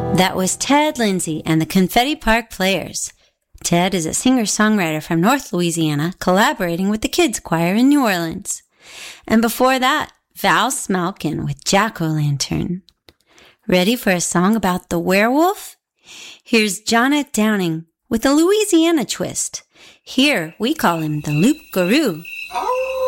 That was Ted Lindsay and the Confetti Park Players. Ted is a singer-songwriter from North Louisiana, collaborating with the Kids Choir in New Orleans. And before that, Val Smalkin with Jack-O-Lantern. Ready for a song about the werewolf? Here's Jonnet Downing with a Louisiana twist. Here, we call him the Loup Garou.